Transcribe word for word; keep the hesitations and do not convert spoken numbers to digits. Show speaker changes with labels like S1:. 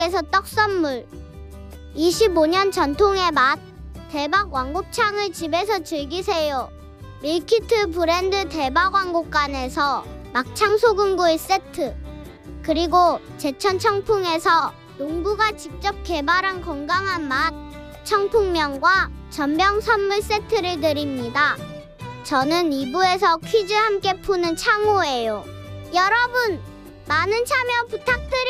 S1: 에서 떡 선물. 이십오 년 전통의 맛, 대박 왕곱창을 집에서 즐기세요. 밀키트 브랜드 대박 왕곱간에서 막창 소금구이 세트, 그리고 제천 청풍에서 농부가 직접 개발한 건강한 맛, 청풍면과 전병 선물 세트를 드립니다. 저는 이 부에서 퀴즈 함께 푸는 창호예요. 여러분, 많은 참여 부탁드립니다.